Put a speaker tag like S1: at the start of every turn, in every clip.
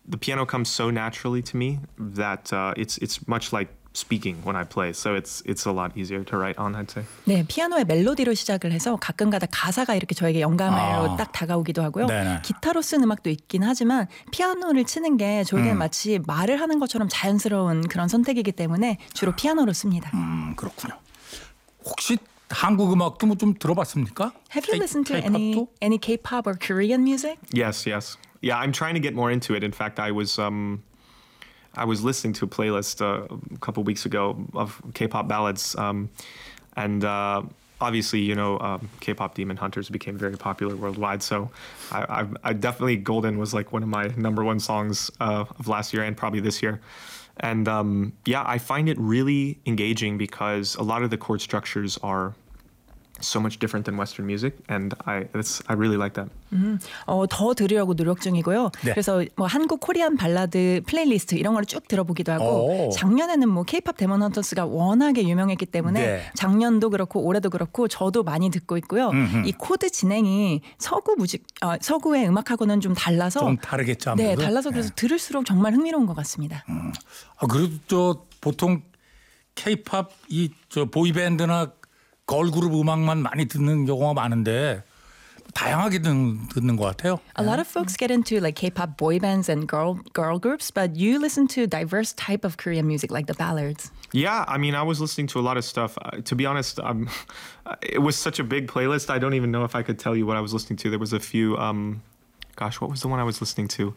S1: the piano comes so naturally to me that it's much like speaking when I play. So it's a lot easier to write on, I'd say.
S2: 네, 피아노의 멜로디로 시작을 해서 가끔가다 가사가 이렇게 저에게 영감으로 딱 다가오기도 하고요.
S3: 네네.
S2: 기타로 쓴 음악도 있긴 하지만 피아노를 치는 게 저에게는 마치 말을 하는 것처럼 자연스러운 그런 선택이기 때문에 주로 피아노로 씁니다.
S3: 그렇군요. 혹시 한국 음악도 뭐 좀 들어봤습니까?
S2: Have you listened to
S3: K-pop도?
S2: any K-pop or Korean music?
S1: Yes. Yeah, I'm trying to get more into it. In fact, I was listening to a playlist a couple weeks ago of K-pop ballads, and obviously, K-pop Demon Hunters became very popular worldwide. So I definitely Golden was like one of my number one songs of last year and probably this year. And I find it really engaging because a lot of the chord structures are so much different than Western music, and I really like that.
S2: 더 들으려고 노력 중이고요.
S3: 네.
S2: 그래서 뭐 한국 코리안 발라드 플레이리스트 이런 걸 쭉 들어보기도 하고 작년에는 뭐 K-pop 데몬 헌터스가 워낙에 유명했기 때문에
S3: 네.
S2: 작년도 그렇고 올해도 그렇고 저도 많이 듣고 있고요. 이 코드 진행이 서구의 음악하고는 좀 달라서
S3: 좀 다르겠죠. 아무래도.
S2: 네, 달라서 그래서 들을수록 정말 흥미로운 것 같습니다.
S3: 그래도 보통 K-팝 저 보이밴드나 걸그룹 음악만 많이 듣는 경우가 많은데 다양하게 듣는 것 같아요.
S2: A lot of folks get into like K-pop boy bands and girl groups, but you listen to diverse type of Korean music like the ballads.
S1: Yeah, I mean, I was listening to a lot of stuff. To be honest, it was such a big playlist. I don't even know if I could tell you what I was listening to. There was a few. What was the one I was listening to?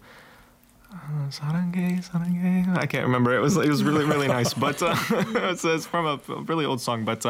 S1: 사랑해. I can't remember. It was really really nice, but it's from a really old song. But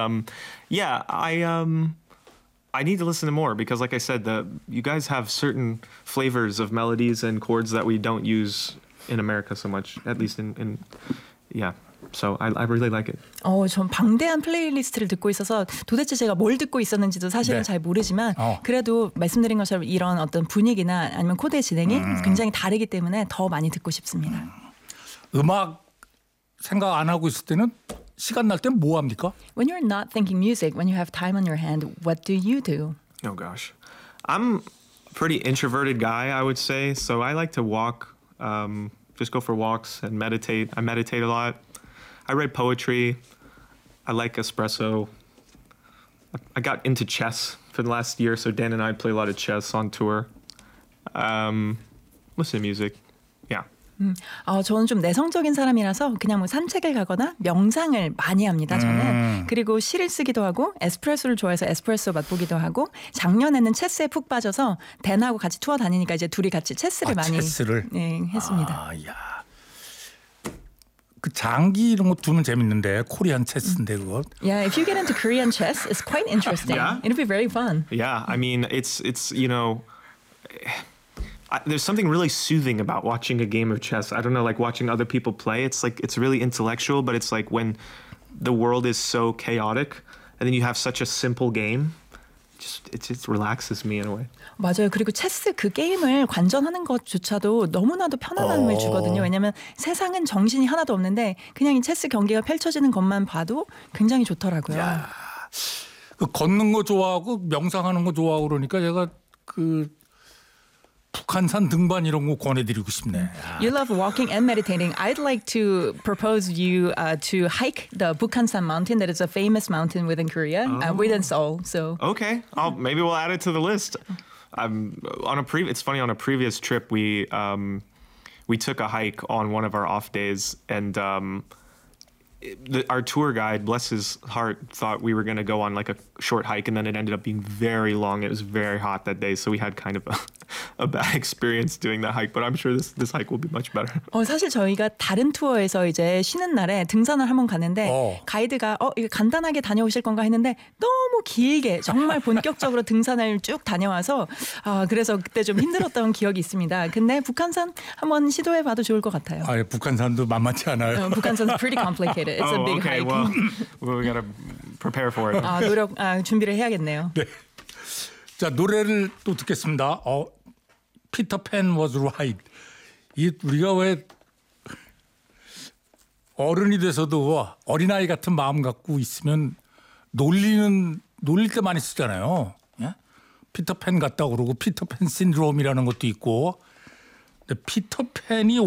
S1: I need to listen to more because, like I said, you guys have certain flavors of melodies and chords that we don't use in America so much. At least So I really like it.
S2: 전 방대한 플레이리스트를 듣고 있어서 도대체 제가 뭘 듣고 있었는지도 사실은
S3: 네.
S2: 잘 모르지만 그래도 말씀드린 것처럼 이런 어떤 분위기나 아니면 코드의 진행이 굉장히 다르기 때문에 더 많이 듣고 싶습니다.
S3: 음악 생각 안 하고 있을 때는 시간 날 땐 뭐 합니까?
S2: When you're not thinking music, when you have time on your hand, what do you do?
S1: Oh gosh, I'm a pretty introverted guy, I would say. So I like to walk, just go for walks and meditate. I meditate a lot. I read poetry. I like espresso. I got into chess for the last year, so Dan and I play a lot of chess on tour. Listen to music. Yeah.
S2: 저는 좀 내성적인 사람이라서 그냥 뭐 산책을 가거나 명상을 많이 합니다. 저는. 그리고 시를 쓰기도 하고 에스프레소를 좋아해서 에스프레소 맛보기도 하고 작년에는 체스에 푹 빠져서 댄하고 같이 투어 다니니까 이제 둘이 같이 체스를 많이 했습니다.
S3: 그 장기 이런 거 두면 재밌는데 코리안 체스인데 그거.
S2: Yeah, if you get into Korean chess, it's quite interesting.
S1: Yeah?
S2: It'll be very fun.
S1: Yeah, I mean, it's there's something really soothing about watching a game of chess. I don't know, like watching other people play. It's like it's really intellectual, but it's like when the world is so chaotic, and then you have such a simple game. It just relaxes me in a way.
S2: 맞아요. 그리고 체스 그 게임을 관전하는 것조차도 너무나도 편안함을 주거든요. 왜냐하면 세상은 정신이 하나도 없는데 그냥 이 체스 경기가 펼쳐지는 것만 봐도 굉장히 좋더라고요.
S3: 그 걷는 거 좋아하고 명상하는 거 좋아하고 그러니까 제가 그 북한산 등반 이런 거 권해드리고 싶네.
S2: You love walking and meditating. I'd like to propose you to hike the Bukhansan mountain. That is a famous mountain within Korea, within Seoul. So
S1: Okay, maybe we'll add it to the list. It's funny, on a previous trip we took a hike on one of our off days, and our tour guide, bless his heart, thought we were going to go on like a short hike, and then it ended up being very long. It was very hot that day, so we had kind of a bad experience doing that hike. But I'm sure this hike will be much better.
S2: 사실 저희가 다른 투어에서 이제 쉬는 날에 등산을 한번 갔는데 가이드가 이거 간단하게 다녀오실 건가 했는데 너무 길게 정말 본격적으로 등산을 쭉 다녀와서 그래서 그때 좀 힘들었던 기억이 있습니다. 근데 북한산 한번 시도해봐도 좋을 것 같아요.
S3: 북한산도 만만치 않아요.
S2: 북한산은 pretty complicated. It's a big
S1: okay,
S2: hike.
S1: well, we gotta prepare for it.
S2: 준비를 해야겠네요.
S3: 네. 자, 노래를 또 듣겠습니다. Peter Pan was right. 우리가 왜 어른이 돼서도 어린아이 같은 마음 갖고 있으면 놀릴 때 많이 쓰잖아요. 예? 피터팬 같다고 그러고 피터팬 신드롬이라는 것도 있고. 근데 피터팬이